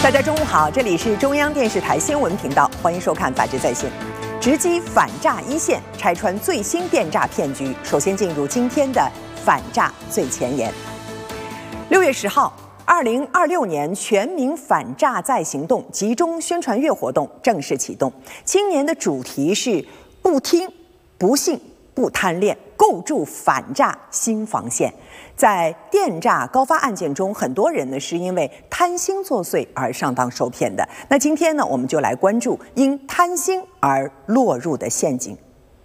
大家中午好，这里是中央电视台新闻频道，欢迎收看《法治在线》，直击反诈一线，拆穿最新电诈骗局。首先进入今天的反诈最前沿。6月10号，2026年全民反诈再行动集中宣传月活动正式启动。今年的主题是不听、不信、不贪恋，构筑反诈新防线。在电诈高发案件中，很多人呢是因为贪心作祟而上当受骗的。那今天呢，我们就来关注因贪心而落入的陷阱。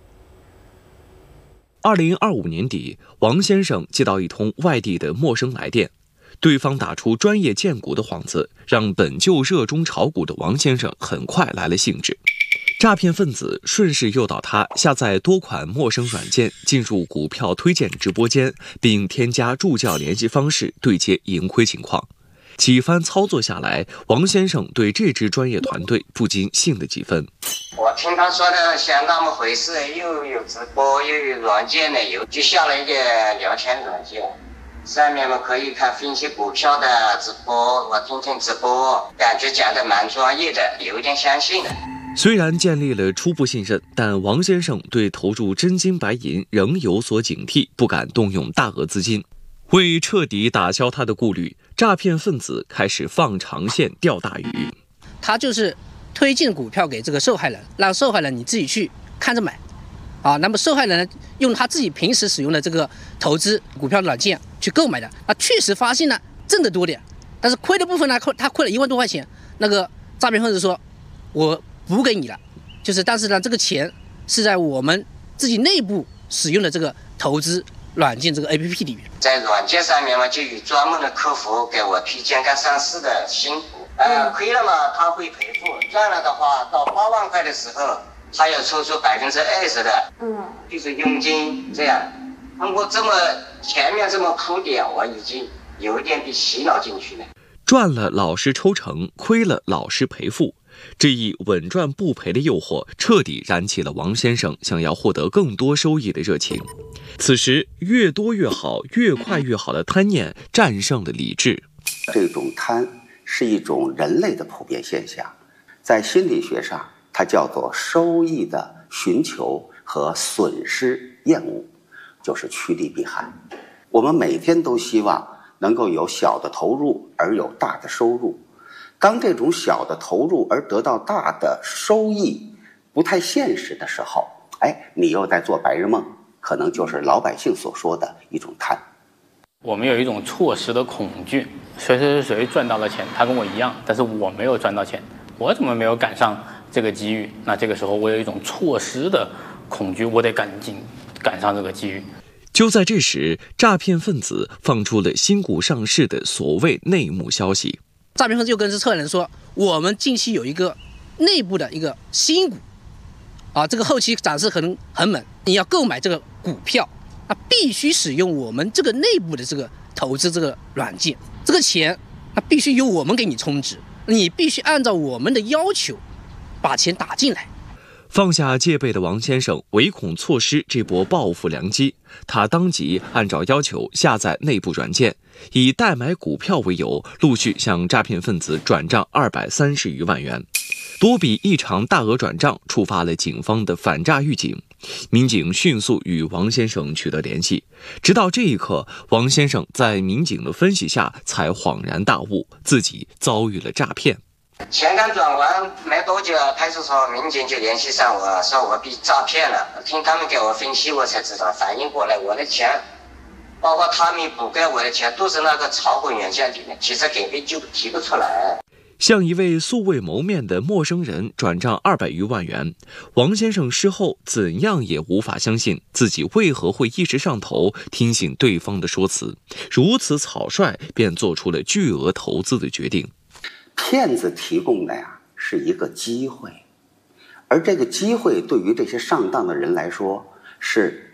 2025年底，王先生接到一通外地的陌生来电，对方打出专业荐股的幌子，让本就热衷炒股的王先生很快来了兴致。诈骗分子顺势诱导他下载多款陌生软件，进入股票推荐直播间，并添加助教联系方式对接盈亏情况。几番操作下来，王先生对这支专业团队不禁信了几分。 我听他说的像那么回事，又有直播，又有软件的，就下了一个聊天软件，上面嘛可以看分析股票的直播，我听听直播，感觉讲的蛮专业的，有点相信的。 虽然建立了初步信任，但王先生对投入真金白银仍有所警惕，不敢动用大额资金。为彻底打消他的顾虑，诈骗分子开始放长线钓大鱼。 他就是推荐股票给这个受害人，让受害人你自己去看着买，那么受害人用他自己平时使用的这个投资股票软件去购买的，确实发现了挣得多点，但是亏的部分呢，他亏了1万多块钱。那个诈骗分子说，我补给你了，但是呢，这个钱是在我们自己内部使用的这个投资软件这个 APP 里面， 在软件上面嘛，就有专门的客服给我推荐刚上市的新股，亏了嘛他会赔付，赚了的话到8万块的时候，他要抽出20%的，就是佣金。这样通过这么前面这么铺垫，我已经有点被洗脑进去了。 赚了老实抽成，亏了老实赔付。这一稳赚不赔的诱惑彻底燃起了王先生想要获得更多收益的热情。此时，越多越好、越快越好的贪念战胜了理智。 这种贪是一种人类的普遍现象，在心理学上，它叫做收益的寻求和损失厌恶，就是趋利避害。我们每天都希望能够有小的投入而有大的收入。当这种小的投入而得到大的收益不太现实的时候，你又在做白日梦，可能就是老百姓所说的一种贪。 我们有一种错失的恐惧，谁赚到了钱，他跟我一样，但是我没有赚到钱，我怎么没有赶上这个机遇？那这个时候我有一种错失的恐惧，我得赶紧赶上这个机遇。 就在这时，诈骗分子放出了新股上市的所谓内幕消息。 诈骗分子就跟受害人说，我们近期有一个内部的一个新股，这个后期涨势很猛，你要购买这个股票，必须使用我们这个内部的这个投资这个软件，这个钱必须由我们给你充值，你必须按照我们的要求把钱打进来。 放下戒备的王先生唯恐错失这波报复良机，他当即按照要求下载内部软件，以代买股票为由，陆续向诈骗分子转账230余万元。多笔异常大额转账触发了警方的反诈预警，民警迅速与王先生取得联系。直到这一刻，王先生在民警的分析下才恍然大悟，自己遭遇了诈骗。 钱刚转完没多久，派出所民警就联系上我，说我被诈骗了。听他们给我分析，我才知道，反应过来我的钱，包括他们补给我的钱，都是那个炒股软件里面，其实根本就提不出来。 向一位素未谋面的陌生人转账200余万元，王先生事后怎样也无法相信自己为何会一时上头，听信对方的说辞，如此草率便做出了巨额投资的决定。 骗子提供的是一个机会，而这个机会对于这些上当的人来说是